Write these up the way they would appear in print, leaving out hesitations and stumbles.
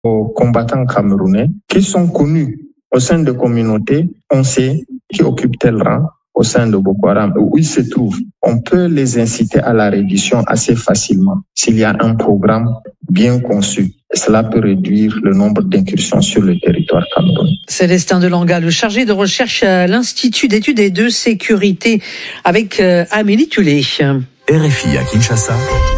aux combattants camerounais qui sont connus au sein de communautés. On sait qui occupe tel rang au sein de Boko Haram, où ils se trouvent. On peut les inciter à la reddition assez facilement s'il y a un programme bien conçu. Et cela peut réduire le nombre d'incursions sur le territoire camerounais. Célestin Delanga, le chargé de recherche à l'Institut d'études et de sécurité, avec Amélie Tulé. RFI à Kinshasa,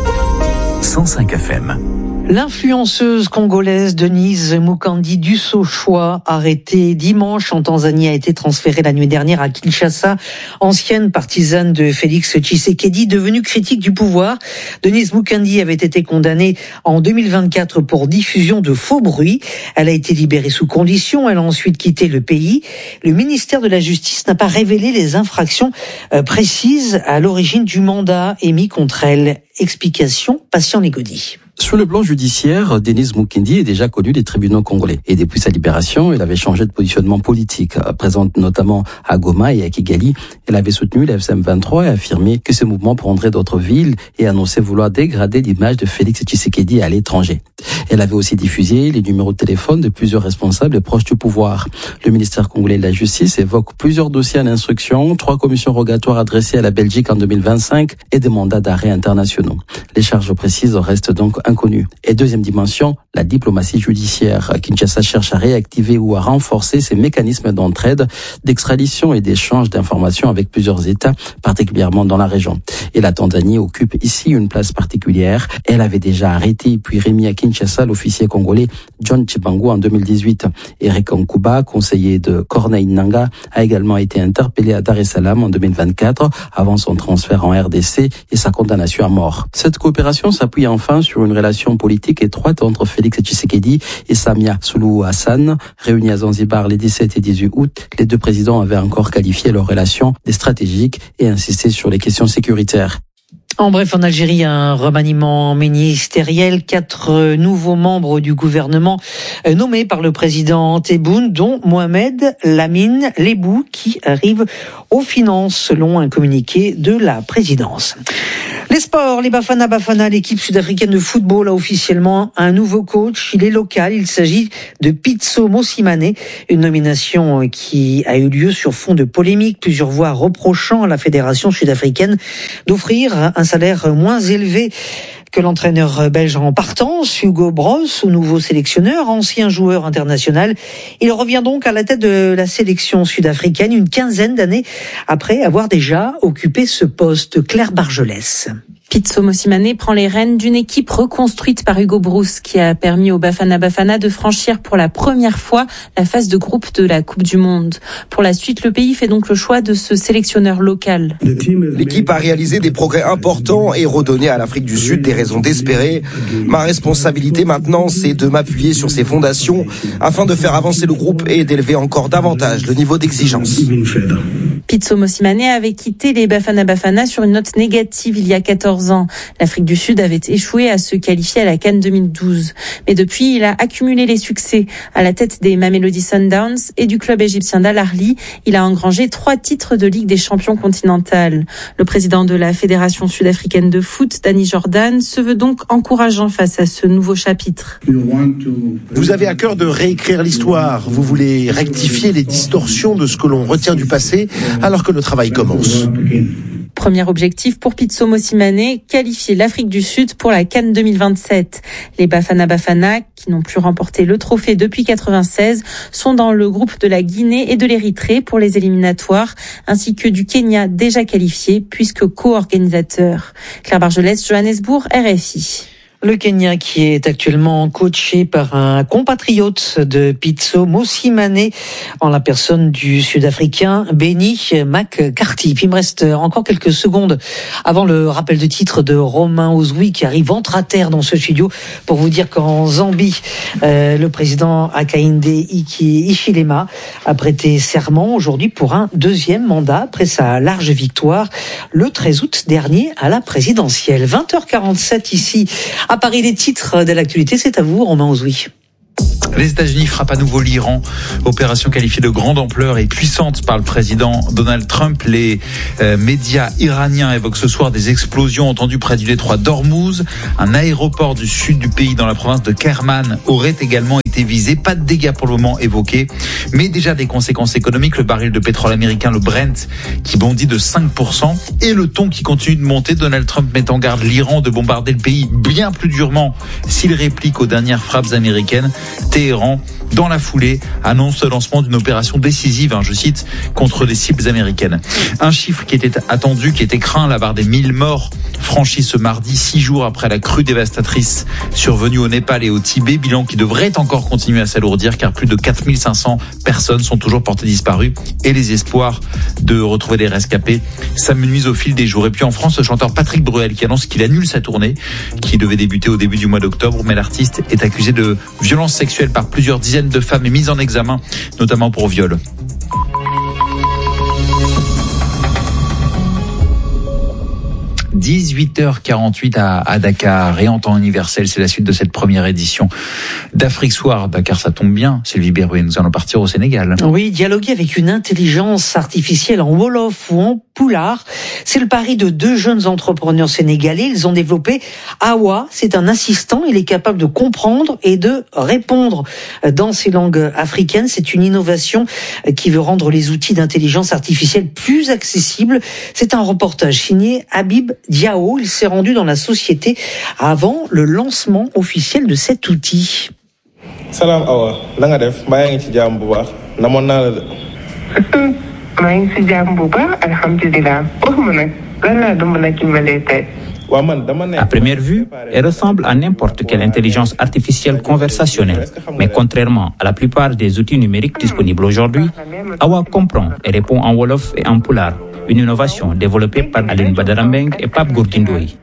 105 FM. L'influenceuse congolaise Denise Mukandi Dussochoa, arrêtée dimanche en Tanzanie, a été transférée la nuit dernière à Kinshasa. Ancienne partisane de Félix Tshisekedi, devenue critique du pouvoir, Denise Mukandi avait été condamnée en 2024 pour diffusion de faux bruits. Elle a été libérée sous condition. Elle a ensuite quitté le pays. Le ministère de la Justice n'a pas révélé les infractions précises à l'origine du mandat émis contre elle. Explication, Patient Légodi. Sur le plan judiciaire, Denise Mukandi est déjà connue des tribunaux congolais. Et depuis sa libération, elle avait changé de positionnement politique. Présente notamment à Goma et à Kigali, elle avait soutenu la FCM23 et affirmé que ce mouvement prendrait d'autres villes et annonçait vouloir dégrader l'image de Félix Tshisekedi à l'étranger. Elle avait aussi diffusé les numéros de téléphone de plusieurs responsables proches du pouvoir. Le ministère congolais de la Justice évoque plusieurs dossiers en instruction, 3 commissions rogatoires adressées à la Belgique en 2025 et des mandats d'arrêt internationaux. Les charges précises restent donc inconnues. Et deuxième dimension, la diplomatie judiciaire. Kinshasa cherche à réactiver ou à renforcer ses mécanismes d'entraide, d'extradition et d'échange d'informations avec plusieurs États, particulièrement dans la région. Et la Tanzanie occupe ici une place particulière. Elle avait déjà arrêté puis remis à Kinshasa l'officier congolais John Chibangu en 2018. Eric Nkuba, conseiller de Corneille Nangaa, a également été interpellé à Dar es Salaam en 2024 avant son transfert en RDC et sa condamnation à mort. Cette coopération s'appuie enfin sur une relation politique étroite entre Félix Tshisekedi et Samia Suluhu Hassan. Réunis à Zanzibar les 17 et 18 août, les deux présidents avaient encore qualifié leur relation de stratégique et insisté sur les questions sécuritaires. En bref, en Algérie, un remaniement ministériel, 4 nouveaux membres du gouvernement nommés par le président Tebboune, dont Mohamed Lamine Lebou, qui arrive aux finances selon un communiqué de la présidence. Les sports, les Bafana, l'équipe sud-africaine de football a officiellement un nouveau coach. Il est local, il s'agit de Pitso Mosimane, une nomination qui a eu lieu sur fond de polémique, plusieurs voix reprochant à la fédération sud-africaine d'offrir un salaire moins élevé que l'entraîneur belge en partance, Hugo Broos, au nouveau sélectionneur, ancien joueur international. Il revient donc à la tête de la sélection sud-africaine une quinzaine d'années après avoir déjà occupé ce poste. Claire Bargelès. Pitso Mosimane prend les rênes d'une équipe reconstruite par Hugo Broos qui a permis au Bafana Bafana de franchir pour la première fois la phase de groupe de la Coupe du Monde. Pour la suite, le pays fait donc le choix de ce sélectionneur local. L'équipe a réalisé des progrès importants et redonné à l'Afrique du Sud des raisons d'espérer. Ma responsabilité maintenant, c'est de m'appuyer sur ces fondations afin de faire avancer le groupe et d'élever encore davantage le niveau d'exigence. Pitso Mosimane avait quitté les Bafana Bafana sur une note négative il y a 14 ans. L'Afrique du Sud avait échoué à se qualifier à la CAN 2012. Mais depuis, il a accumulé les succès. À la tête des Mamelodi Sundowns et du club égyptien d'Al Ahly, il a engrangé 3 titres de Ligue des champions continentale. Le président de la Fédération sud-africaine de foot, Danny Jordan, se veut donc encourageant face à ce nouveau chapitre. Vous avez à cœur de réécrire l'histoire. Vous voulez rectifier les distorsions de ce que l'on retient du passé alors que le travail commence. Premier objectif pour Pitso Mosimane, qualifier l'Afrique du Sud pour la CAN 2027. Les Bafana Bafana, qui n'ont plus remporté le trophée depuis 1996, sont dans le groupe de la Guinée et de l'Érythrée pour les éliminatoires, ainsi que du Kenya déjà qualifié puisque co-organisateur. Claire Bargelès, Johannesburg, RFI. Le Kenya qui est actuellement coaché par un compatriote de Pitso Mosimane en la personne du Sud-Africain Benny McCarthy. Puis il me reste encore quelques secondes avant le rappel de titre de Romain Ozoui qui arrive ventre à terre dans ce studio pour vous dire qu'en Zambie, le président Hakainde Hichilema a prêté serment aujourd'hui pour un 2e mandat après sa large victoire le 13 août dernier à la présidentielle. 20h47 ici à Paris, les titres de l'actualité, c'est à vous, Romain Ozoui. Les États-Unis frappent à nouveau l'Iran. Opération qualifiée de grande ampleur et puissante par le président Donald Trump. Les médias iraniens évoquent ce soir des explosions entendues près du détroit d'Ormuz. Un aéroport du sud du pays dans la province de Kerman aurait également été visé. Pas de dégâts pour le moment évoqués, mais déjà des conséquences économiques. Le baril de pétrole américain, le Brent, qui bondit de 5%, et le ton qui continue de monter. Donald Trump met en garde l'Iran de bombarder le pays bien plus durement s'il réplique aux dernières frappes américaines. Téhéran, dans la foulée, annonce le lancement d'une opération décisive, je cite, contre les cibles américaines. Un chiffre qui était attendu, qui était craint, la barre des 1000 morts franchie ce mardi, 6 jours après la crue dévastatrice survenue au Népal et au Tibet. Bilan qui devrait encore continuer à s'alourdir car plus de 4500 personnes sont toujours portées disparues et les espoirs de retrouver des rescapés s'amenuisent au fil des jours. Et puis en France, le chanteur Patrick Bruel qui annonce qu'il annule sa tournée qui devait débuter au début du mois d'octobre, mais l'artiste est accusé de violences sexuelles par plusieurs dizaines de femmes et mise en examen, notamment pour viol. « 18h48 à Dakar et en temps universel, c'est la suite de cette première édition d'Afrique Soir. Dakar, ça tombe bien, Sylvie Berruet, nous allons partir au Sénégal. Oui, dialoguer avec une intelligence artificielle en Wolof ou en Pulaar, c'est le pari de 2 jeunes entrepreneurs sénégalais. Ils ont développé Awa, c'est un assistant, il est capable de comprendre et de répondre dans ces langues africaines. C'est une innovation qui veut rendre les outils d'intelligence artificielle plus accessibles. C'est un reportage signé Habib Diao. Il s'est rendu dans la société avant le lancement officiel de cet outil. Salam Awa, la nga def mbaa yaa ngi ci jàmm bu baax namoon naa la de. maa ngi ci jàmm bu baax alhamdulilah. waxuma nag lan laa doon mën a dimbalee tey. À première vue, elle ressemble à n'importe quelle intelligence artificielle conversationnelle. Mais contrairement à la plupart des outils numériques disponibles aujourd'hui, Awa comprend et répond en Wolof et en Pulaar, une innovation développée par Aline Badara Mbeng et Pape Gorgui Ndoye.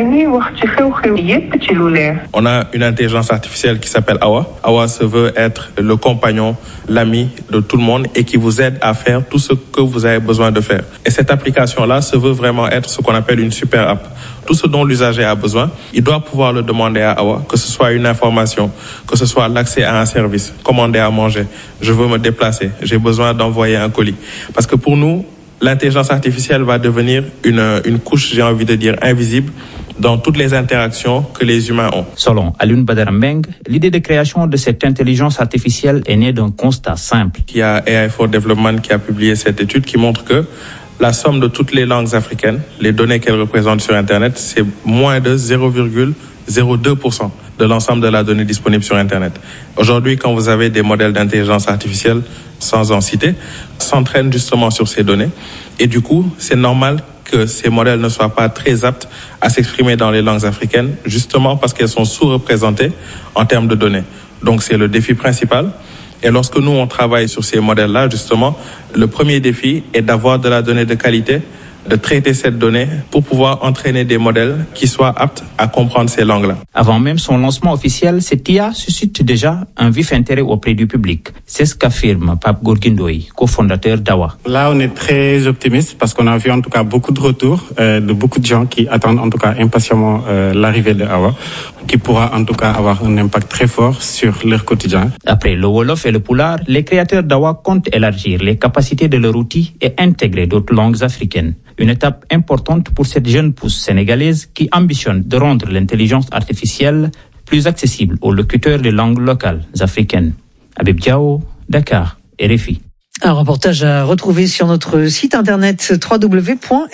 On a une intelligence artificielle qui s'appelle Awa. Awa se veut être le compagnon, l'ami de tout le monde et qui vous aide à faire tout ce que vous avez besoin de faire. Et cette application-là se veut vraiment être ce qu'on appelle une super app. Tout ce dont l'usager a besoin, il doit pouvoir le demander à Awa, que ce soit une information, que ce soit l'accès à un service, commander à manger, je veux me déplacer, j'ai besoin d'envoyer un colis. Parce que pour nous, l'intelligence artificielle va devenir une couche, j'ai envie de dire, invisible dans toutes les interactions que les humains ont. Selon Alioune Badara Mbeng, l'idée de création de cette intelligence artificielle est née d'un constat simple. Il y a AI for Development qui a publié cette étude qui montre que la somme de toutes les langues africaines, les données qu'elles représentent sur Internet, c'est moins de 0,02% de l'ensemble de la donnée disponible sur Internet. Aujourd'hui, quand vous avez des modèles d'intelligence artificielle, sans en citer, s'entraînent justement sur ces données. Et du coup, c'est normal que ces modèles ne soient pas très aptes à s'exprimer dans les langues africaines, justement parce qu'elles sont sous-représentées en termes de données. Donc c'est le défi principal. Et lorsque nous, on travaille sur ces modèles-là, justement, le premier défi est d'avoir de la donnée de qualité, de traiter cette donnée pour pouvoir entraîner des modèles qui soient aptes à comprendre ces langues-là. Avant même son lancement officiel, cette IA suscite déjà un vif intérêt auprès du public. C'est ce qu'affirme Pape Gorgui Ndoye, cofondateur d'Awa. Là, on est très optimiste parce qu'on a vu en tout cas beaucoup de retours de beaucoup de gens qui attendent en tout cas impatiemment l'arrivée de Awa, qui pourra en tout cas avoir un impact très fort sur leur quotidien. Après le Wolof et le Pulaar, les créateurs d'Awa comptent élargir les capacités de leur outil et intégrer d'autres langues africaines. Une étape importante pour cette jeune pousse sénégalaise qui ambitionne de rendre l'intelligence artificielle plus accessible aux locuteurs des langues locales africaines. Habib Diao, Dakar, RFI. Un reportage à retrouver sur notre site internet www.rfi.fr.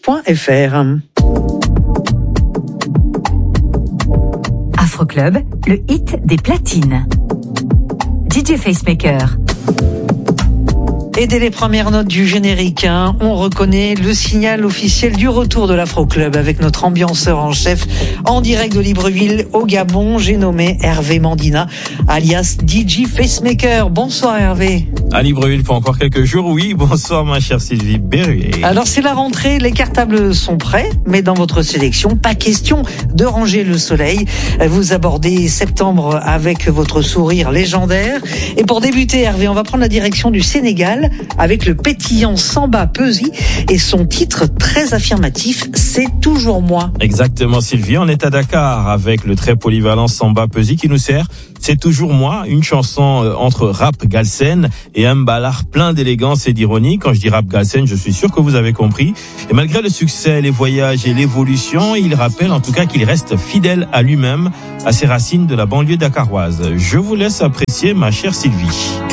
Afroclub, le hit des platines. DJ Facemaker. Et dès les premières notes du générique, on reconnaît le signal officiel du retour de l'Afroclub avec notre ambianceur en chef en direct de Libreville au Gabon. J'ai nommé Hervé Mandina, alias DJ Facemaker. Bonsoir Hervé. À Libreville pour encore quelques jours, oui. Bonsoir ma chère Sylvie Berruet. Alors c'est la rentrée, les cartables sont prêts, mais dans votre sélection, pas question de ranger le soleil. Vous abordez septembre avec votre sourire légendaire. Et pour débuter Hervé, on va prendre la direction du Sénégal avec le pétillant Samba Peuzzi et son titre très affirmatif, C'est toujours moi. Exactement Sylvie, on est à Dakar avec le très polyvalent Samba Peuzzi qui nous sert C'est toujours moi, une chanson entre rap galsen et un ballard plein d'élégance et d'ironie. Quand je dis rap galsen, je suis sûr que vous avez compris. Et malgré le succès, les voyages et l'évolution, il rappelle en tout cas qu'il reste fidèle à lui-même, à ses racines de la banlieue dakaroise. Je vous laisse apprécier, ma chère Sylvie.